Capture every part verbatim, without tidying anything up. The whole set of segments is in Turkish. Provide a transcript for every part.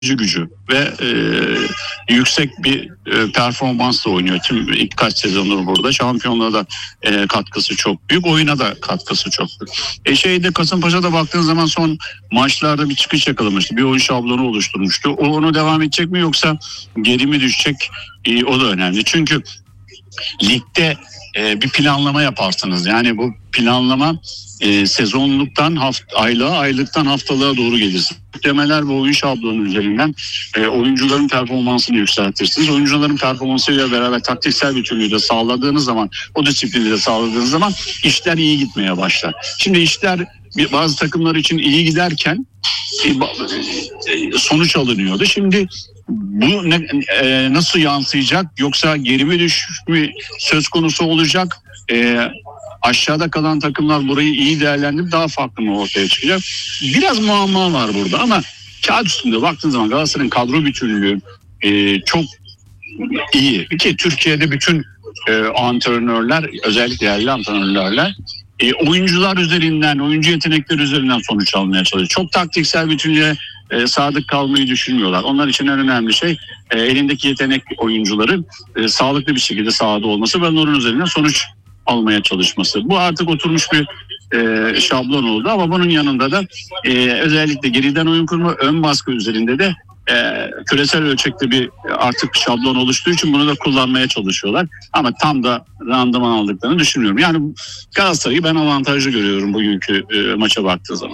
gücü ve e, yüksek bir e, performansla oynuyor. Tüm ilk kaç sezondur burada. Şampiyonluğa da e, katkısı çok büyük. Oyuna da katkısı çok büyük. E şeyde Kasımpaşa'da baktığın zaman son maçlarda bir çıkış yakalamıştı. Bir oyun şablonu oluşturmuştu. O onu devam edecek mi yoksa geri mi düşecek? E, o da önemli. Çünkü ligde e, bir planlama yaparsınız. Yani bu planlama e, sezonluktan haft- aylığa, aylıktan haftalığa doğru gelir. Yüklemeler ve oyun şablonu üzerinden e, oyuncuların performansını yükseltirsiniz. Oyuncuların performansıyla beraber taktiksel bütünlüğü de sağladığınız zaman, o disiplini de sağladığınız zaman işler iyi gitmeye başlar. Şimdi işler bazı takımlar için iyi giderken e, sonuç alınıyordu. Şimdi bu ne, e, nasıl yansıyacak, yoksa geri mi düşüş mü söz konusu olacak? E, aşağıda kalan takımlar burayı iyi değerlendirip daha farklı mı ortaya çıkacak? Biraz muamma var burada ama kağıt üstünde baktığın zaman Galatasaray'ın kadro bütünlüğü e, çok iyi. Ki Türkiye'de bütün e, antrenörler, özellikle yerli antrenörler e, oyuncular üzerinden, oyuncu yetenekleri üzerinden sonuç almaya çalışıyor. Çok taktiksel bütünlüğe e, sadık kalmayı düşünmüyorlar. Onlar için en önemli şey e, elindeki yetenek oyuncuların e, sağlıklı bir şekilde sahada olması ve onların üzerinden sonuç almaya çalışması. Bu artık oturmuş bir e, şablon oldu ama bunun yanında da e, özellikle geriden oyun kurma, ön baskı üzerinde de e, küresel ölçekte bir artık şablon oluştuğu için bunu da kullanmaya çalışıyorlar. Ama tam da randıman aldıklarını düşünmüyorum. Yani Galatasaray'ı ben avantajlı görüyorum bugünkü e, maça baktığı zaman.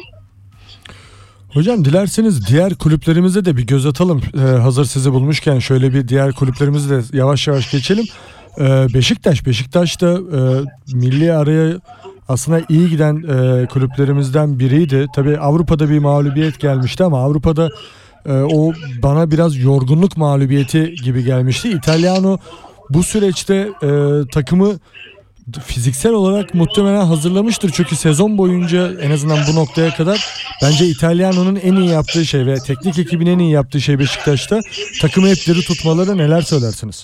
Hocam dilerseniz diğer kulüplerimize de bir göz atalım. Ee, hazır sizi bulmuşken şöyle bir diğer kulüplerimize de yavaş yavaş geçelim. Ee, Beşiktaş, Beşiktaş da e, milli araya aslında iyi giden e, kulüplerimizden biriydi. Tabii Avrupa'da bir mağlubiyet gelmişti ama Avrupa'da e, o bana biraz yorgunluk mağlubiyeti gibi gelmişti. İtalyano bu süreçte e, takımı fiziksel olarak muhtemelen hazırlamıştır. Çünkü sezon boyunca en azından bu noktaya kadar bence İtalyano'nun en iyi yaptığı şey ve teknik ekibin en iyi yaptığı şey Beşiktaş'ta takımı hep diri tutmaları. Neler söylersiniz?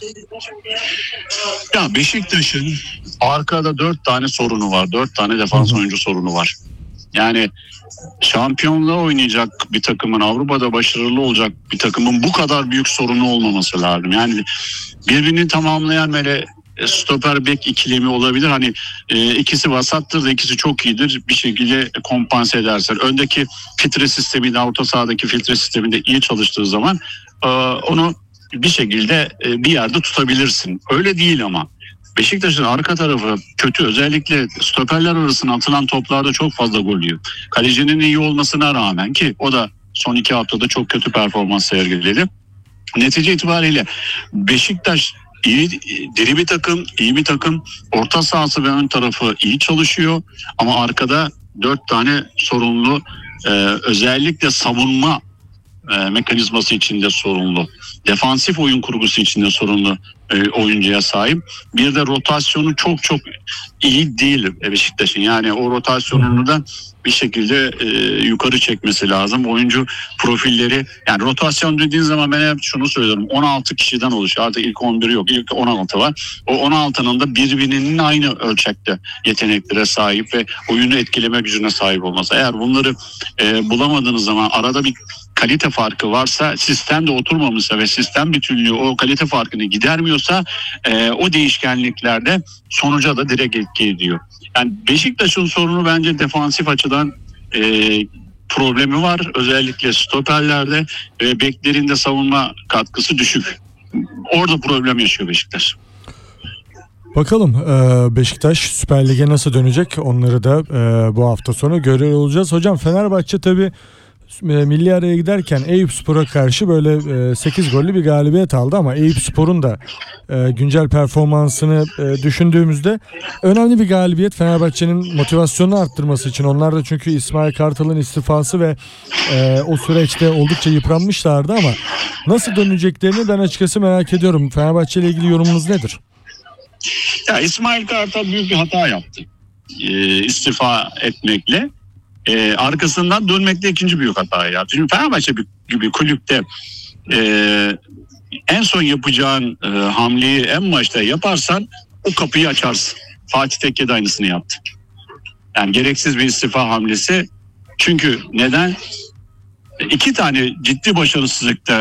Ya Beşiktaş'ın arkada dört tane sorunu var. Dört tane defans Hı-hı. oyuncu sorunu var. Yani şampiyonluğa oynayacak bir takımın, Avrupa'da başarılı olacak bir takımın bu kadar büyük sorunu olmaması lazım. Yani birbirini tamamlayan böyle stoper bek ikilemi olabilir. Hani e, ikisi vasattır da ikisi çok iyidir. Bir şekilde kompanse edersen. Öndeki filtre sistemi de, orta sahadaki filtre sistemi de iyi çalıştığı zaman e, onu bir şekilde e, bir yerde tutabilirsin. Öyle değil ama. Beşiktaş'ın arka tarafı kötü. Özellikle stoperler arasına atılan toplarda çok fazla gol yiyor. Kalecinin iyi olmasına rağmen, ki o da son iki haftada çok kötü performans sergiledi. Netice itibariyle Beşiktaş İyi, diri bir takım, iyi bir takım. Orta sahası ve ön tarafı iyi çalışıyor. Ama arkada dört tane sorunlu, e, özellikle savunma e, mekanizması içinde sorunlu, defansif oyun kurgusu içinde sorunlu e, oyuncuya sahip. Bir de rotasyonu çok çok iyi değil Beşiktaş'ın. Yani o rotasyonunu da bir şekilde e, yukarı çekmesi lazım. Oyuncu profilleri, yani rotasyon dediğin zaman ben hep şunu söylüyorum. on altı kişiden oluşuyor. Artık ilk on bir yok. İlk on altı var. O on altının da birbirinin aynı ölçekte yeteneklere sahip ve oyunu etkileme gücüne sahip olması. Eğer bunları e, bulamadığınız zaman, arada bir kalite farkı varsa, sistem de oturmamışsa ve sistem bütünlüğü o kalite farkını gidermiyorsa e, o değişkenliklerde sonuca da direkt etki ediyor. Yani Beşiktaş'ın sorunu bence defansif açıdan e, problemi var. Özellikle stoperlerde ve beklerinde savunma katkısı düşük. Orada problem yaşıyor Beşiktaş. Bakalım Beşiktaş Süper Lig'e nasıl dönecek, onları da bu hafta sonu görüyor olacağız. Hocam Fenerbahçe tabii milli araya giderken Eyüpspor'a karşı böyle sekiz gollü bir galibiyet aldı ama Eyüpspor'un da güncel performansını düşündüğümüzde önemli bir galibiyet Fenerbahçe'nin motivasyonunu arttırması için. Onlar da çünkü İsmail Kartal'ın istifası ve o süreçte oldukça yıpranmışlardı ama nasıl döneceklerini ben açıkçası merak ediyorum. Fenerbahçe ile ilgili yorumunuz nedir? Ya İsmail Kartal büyük bir hata yaptı. E, istifa etmekle. Ee, arkasından dönmekte ikinci büyük hata yaptı. Çünkü Fenerbahçe gibi kulüpte e, en son yapacağın e, hamleyi en başta yaparsan o kapıyı açarsın. Fatih Tekke de aynısını yaptı. Yani gereksiz bir istifa hamlesi. Çünkü neden? iki tane ciddi başarısızlıkta